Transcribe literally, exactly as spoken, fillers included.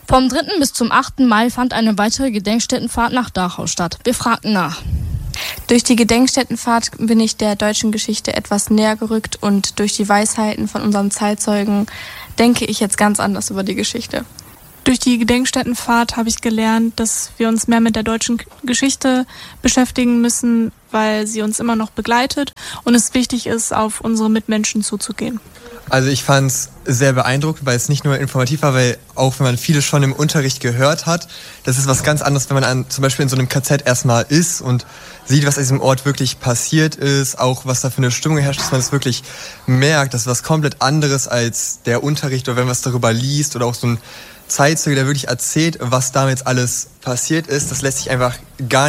Vom dritten bis zum achten Mai fand eine weitere Gedenkstättenfahrt nach Dachau statt. Wir fragten nach. Durch die Gedenkstättenfahrt bin ich der deutschen Geschichte etwas näher gerückt und durch die Weisheiten von unserem Zeitzeugen denke ich jetzt ganz anders über die Geschichte. Durch die Gedenkstättenfahrt habe ich gelernt, dass wir uns mehr mit der deutschen Geschichte beschäftigen müssen, weil sie uns immer noch begleitet und es wichtig ist, auf unsere Mitmenschen zuzugehen. Also ich fand es sehr beeindruckend, weil es nicht nur informativ war, weil auch wenn man vieles schon im Unterricht gehört hat, das ist was ganz anderes, wenn man an, zum Beispiel in so einem K Z erstmal ist und sieht, was an diesem Ort wirklich passiert ist, auch was da für eine Stimmung herrscht, dass man es wirklich merkt, das ist was komplett anderes als der Unterricht oder wenn man was darüber liest oder auch so ein Zeitzeuge, der wirklich erzählt, was damals alles passiert ist, das lässt sich einfach gar